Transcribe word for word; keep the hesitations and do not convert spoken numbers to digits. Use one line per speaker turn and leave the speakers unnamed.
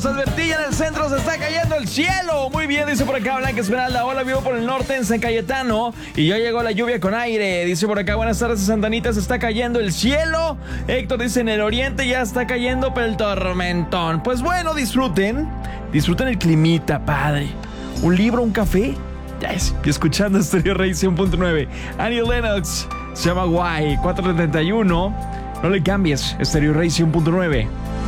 Advertilla, en el centro se está cayendo el cielo. Muy bien, dice por acá Blanca Esmeralda. Hola, vivo por el norte en San Cayetano y ya llegó la lluvia con aire. Dice por acá, buenas tardes, Santa Anita, se está cayendo el cielo. Héctor dice, en el oriente ya está cayendo, pero el tormentón. Pues bueno, disfruten. Disfruten el climita, padre. Un libro, un café. Ya es. Y escuchando Stereo Rey cien punto nueve. Annie Lennox se llama Guay. cuatro setenta y uno. No le cambies. Stereo Rey cien punto nueve.